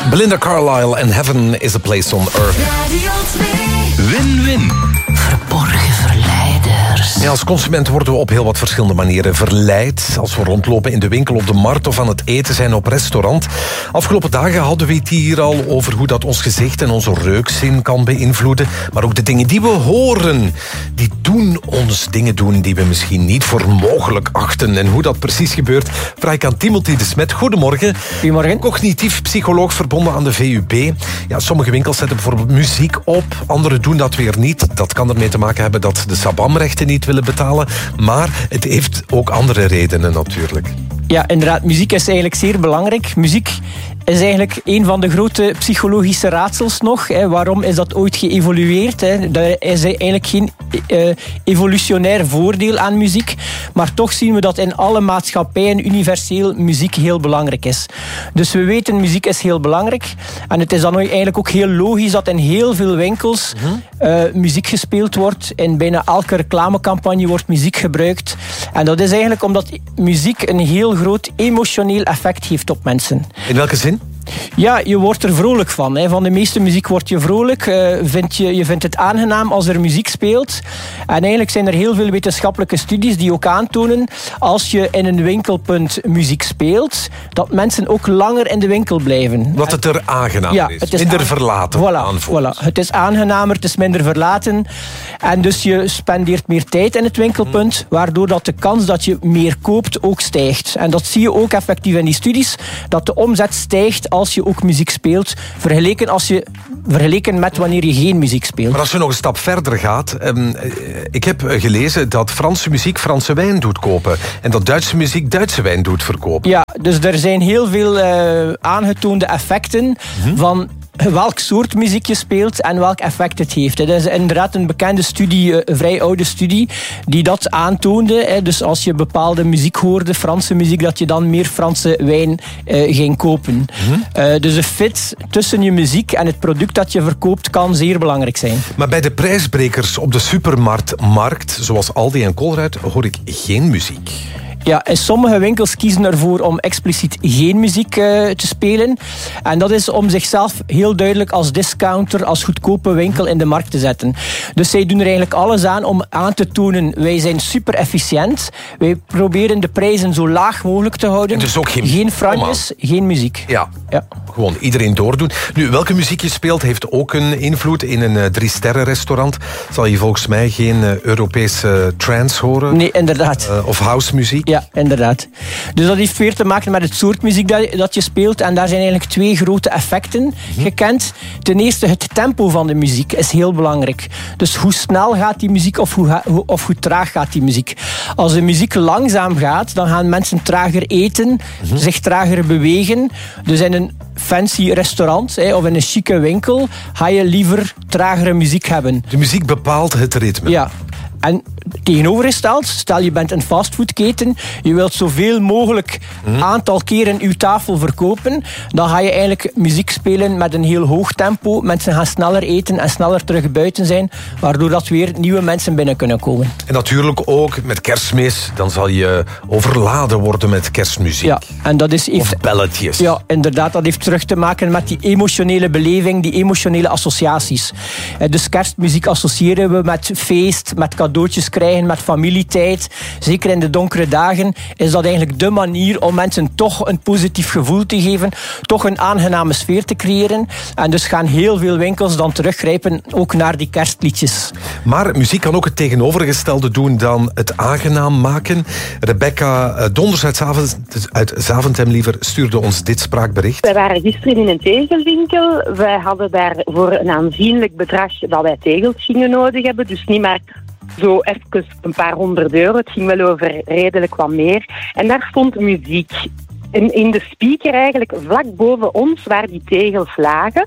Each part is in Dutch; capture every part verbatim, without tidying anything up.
Belinda Carlisle en Heaven is a Place on Earth. Win-win. Verborgen verleiders. Ja, als consument worden we op heel wat verschillende manieren verleid. Als we rondlopen in de winkel, op de markt of aan het eten zijn op restaurant. Afgelopen dagen hadden we het hier al over hoe dat ons gezicht en onze reukzin kan beïnvloeden. Maar ook de dingen die we horen, die doen ons dingen doen die we misschien niet voor mogelijk achten. En hoe dat precies gebeurt, vraag ik aan Timothy de Smet. Goedemorgen. Goedemorgen. Cognitief psycholoog verbonden aan de V U B. Ja, sommige winkels zetten bijvoorbeeld muziek op, anderen doen dat weer niet. Dat kan ermee te maken hebben dat de Sabam-rechten niet willen betalen. Maar het heeft ook andere redenen natuurlijk. Ja, inderdaad. Muziek is eigenlijk zeer belangrijk. Muziek is eigenlijk een van de grote psychologische raadsels nog. Hè. Waarom is dat ooit geëvolueerd? Hè? Er is eigenlijk geen uh, evolutionair voordeel aan muziek. Maar toch zien we dat in alle maatschappijen universeel muziek heel belangrijk is. Dus we weten, muziek is heel belangrijk. En het is dan eigenlijk ook heel logisch dat in heel veel winkels uh, muziek gespeeld wordt. In bijna elke reclamecampagne wordt muziek gebruikt. En dat is eigenlijk omdat muziek een heel groot emotioneel effect heeft op mensen. In welke zin? Ja, je wordt er vrolijk van. Hè. Van de meeste muziek word je vrolijk. Uh, vind je, je vindt het aangenaam als er muziek speelt. En eigenlijk zijn er heel veel wetenschappelijke studies die ook aantonen, als je in een winkelpunt muziek speelt, dat mensen ook langer in de winkel blijven. Wat het er aangenamer ja, is. Het is minder aan... verlaten voilà, aanvoelt. Voilà. Het is aangenamer, het is minder verlaten. En dus je spendeert meer tijd in het winkelpunt, hmm. waardoor dat de kans dat je meer koopt ook stijgt. En dat zie je ook effectief in die studies, dat de omzet stijgt als je ook muziek speelt, vergeleken, als je, vergeleken met wanneer je geen muziek speelt. Maar als je nog een stap verder gaat, um, ik heb gelezen dat Franse muziek Franse wijn doet kopen en dat Duitse muziek Duitse wijn doet verkopen. Ja, dus er zijn heel veel uh, aangetoonde effecten mm-hmm. van welk soort muziek je speelt en welk effect het heeft. Dat is inderdaad een bekende studie, een vrij oude studie, die dat aantoonde. Dus als je bepaalde muziek hoorde, Franse muziek, dat je dan meer Franse wijn uh, ging kopen. Mm-hmm. Uh, dus de fit tussen je muziek en het product dat je verkoopt kan zeer belangrijk zijn. Maar bij de prijsbrekers op de supermarktmarkt, zoals Aldi en Colruyt, hoor ik geen muziek. Ja, in sommige winkels kiezen ervoor om expliciet geen muziek uh, te spelen. En dat is om zichzelf heel duidelijk als discounter, als goedkope winkel in de markt te zetten. Dus zij doen er eigenlijk alles aan om aan te tonen, wij zijn super efficiënt. Wij proberen de prijzen zo laag mogelijk te houden. Dus ook geen, geen franjes, geen muziek. Ja, ja, gewoon iedereen doordoen. Nu, welke muziek je speelt heeft ook een invloed. In een uh, drie-sterren restaurant zal je volgens mij geen uh, Europese trance horen. Nee, inderdaad. Uh, of house muziek. Ja, inderdaad. Dus dat heeft weer te maken met het soort muziek dat, dat je speelt. En daar zijn eigenlijk twee grote effecten mm-hmm. gekend. Ten eerste, het tempo van de muziek is heel belangrijk. Dus hoe snel gaat die muziek of hoe, of hoe traag gaat die muziek. Als de muziek langzaam gaat, dan gaan mensen trager eten, mm-hmm. zich trager bewegen. Dus in een fancy restaurant hè, of in een chique winkel ga je liever tragere muziek hebben. De muziek bepaalt het ritme. Ja. En tegenovergesteld, stel je bent een fastfoodketen, je wilt zoveel mogelijk mm. aantal keren uw tafel verkopen, dan ga je eigenlijk muziek spelen met een heel hoog tempo. Mensen gaan sneller eten en sneller terug buiten zijn, waardoor dat weer nieuwe mensen binnen kunnen komen. En natuurlijk ook met Kerstmis, dan zal je overladen worden met kerstmuziek. Ja, en dat is of belletjes. Ja, inderdaad, dat heeft terug te maken met die emotionele beleving, die emotionele associaties. Dus kerstmuziek associëren we met feest, met cadeautjes krijgen, met familietijd. Zeker in de donkere dagen is dat eigenlijk de manier om mensen toch een positief gevoel te geven, toch een aangename sfeer te creëren. En dus gaan heel veel winkels dan teruggrijpen ook naar die kerstliedjes. Maar muziek kan ook het tegenovergestelde doen dan het aangenaam maken. Rebecca Donders uit, Zavent, uit Zaventem liever stuurde ons dit spraakbericht. Wij waren gisteren in een tegelwinkel. Wij hadden daar voor een aanzienlijk bedrag dat wij tegels gingen nodig hebben. Dus niet maar zo even een paar honderd euro. Het ging wel over redelijk wat meer. En daar stond muziek. In, in de speaker eigenlijk vlak boven ons, waar die tegels lagen.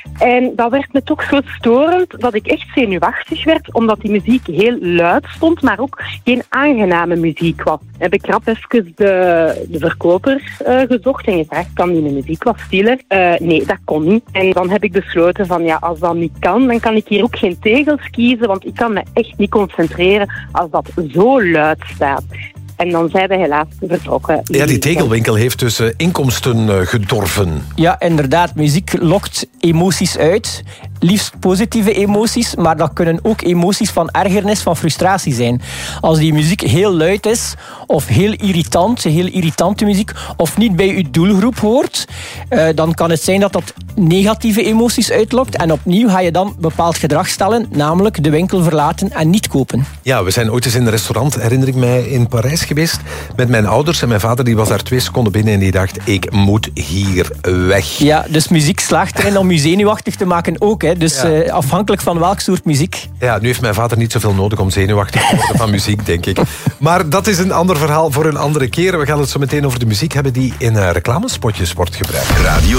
En dat werd me toch zo storend dat ik echt zenuwachtig werd, omdat die muziek heel luid stond, maar ook geen aangename muziek was. Heb ik rap even de, de verkoper uh, gezocht en gevraagd, kan die muziek wat stiller? Uh, nee, dat kon niet. En dan heb ik besloten van, ja, als dat niet kan, dan kan ik hier ook geen tegels kiezen, want ik kan me echt niet concentreren als dat zo luid staat. En dan zijn we helaas vertrokken. Ja, die tegelwinkel heeft dus uh, inkomsten uh, gedorven. Ja, inderdaad. Muziek lokt emoties uit. Liefst positieve emoties, maar dat kunnen ook emoties van ergernis, van frustratie zijn. Als die muziek heel luid is, of heel irritant, heel irritante muziek, of niet bij uw doelgroep hoort, uh, dan kan het zijn dat dat negatieve emoties uitlokt. En opnieuw ga je dan bepaald gedrag stellen, namelijk de winkel verlaten en niet kopen. Ja, we zijn ooit eens in een restaurant, herinner ik mij, in Parijs geweest, met mijn ouders. En mijn vader die was daar twee seconden binnen en die dacht, ik moet hier weg. Ja, dus muziek slaagt erin om je zenuwachtig te maken ook. Hè. Dus ja. uh, afhankelijk van welk soort muziek. Ja, nu heeft mijn vader niet zoveel nodig om zenuwachtig te worden van muziek, denk ik. Maar dat is een ander verhaal voor een andere keer. We gaan het zo meteen over de muziek hebben die in uh, reclamespotjes wordt gebruikt. Radio